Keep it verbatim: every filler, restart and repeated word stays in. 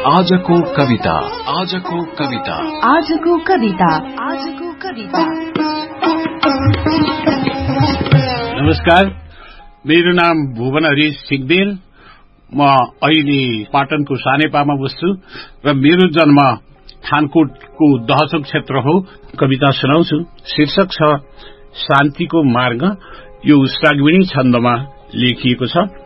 आजको कविता आजको कविता आजको कविता आजको कविता नमस्कार, मेरो नाम भुवन हरि सिगदेल। म अहिले पाटनको सानेपामा बस्छु र मेरो जन्म थानकोटको दहचोक क्षेत्र हो। कविता सुनाउँछु। शीर्षक छ शान्तिको मार्ग। यो उस्तागविणी छन्दमा लेखिएको छ।